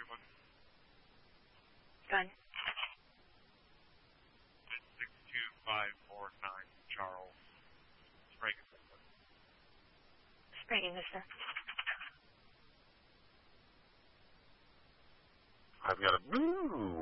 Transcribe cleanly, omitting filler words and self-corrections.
one. Done. 62549 Charles. Sprague, Mister. Sprague, Mister. I've got a... Ooh.